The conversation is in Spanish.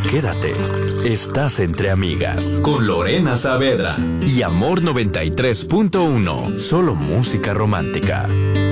Quédate. Estás entre amigas con Lorena Saavedra y Amor 93.1. Solo música romántica.